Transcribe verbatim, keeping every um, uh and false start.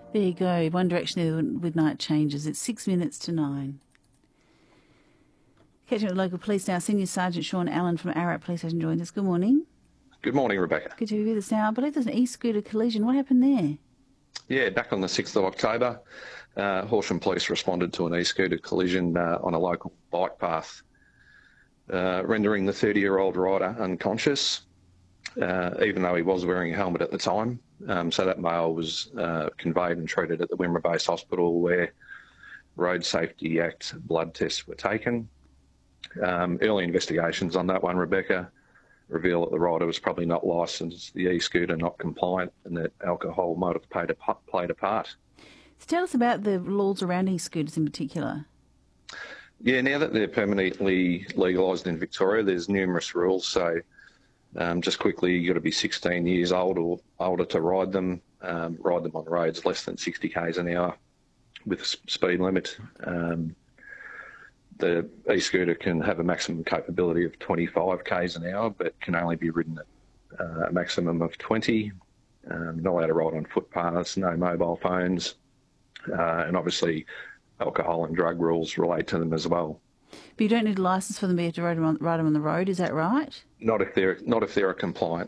There you go. One Direction there with night changes. It's six minutes to nine. Catching up with local police now. Senior Sergeant Sean Allen from Ararat Police Station joins us. Good morning. Good morning, Rebecca. Good to be with us now. I believe there's an e-scooter collision. What happened there? Yeah, back on the sixth of October, uh, Horsham Police responded to an e-scooter collision uh, on a local bike path, uh, rendering the thirty-year-old rider unconscious, uh, even though he was wearing a helmet at the time. Um, so that male was uh, conveyed and treated at the Wimmera Base Hospital, where Road Safety Act blood tests were taken. Um, early investigations on that one, Rebecca, reveal that the rider was probably not licensed, the e-scooter not compliant, and that alcohol might have played a, played a part. So tell us about the laws around e-scooters in particular. Yeah, now that they're permanently legalised in Victoria, there's numerous rules. So um, just quickly, you've got to be sixteen years old or older to ride them, um, ride them on roads less than sixty k's an hour with a speed limit. Um, The e-scooter can have a maximum capability of twenty-five k's an hour, but can only be ridden at uh, a maximum of twenty. Um, not allowed to ride on footpaths, no mobile phones, uh, and obviously alcohol and drug rules relate to them as well. But you don't need a licence for them, but you have to ride them on, ride them on the road, is that right? Not if they're not if they're a compliant